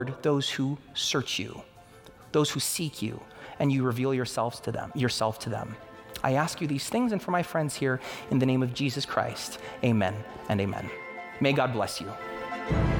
those who search you, those who seek you, and you reveal yourself to them. I ask you these things, and for my friends here, in the name of Jesus Christ, amen and amen. May God bless you.